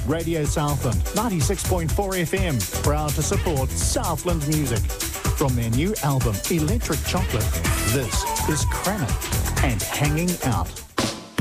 Radio Southland, 96.4 FM, proud to support Southland music. From their new album, Electric Chocolate, this is Cranit and Hanging Out.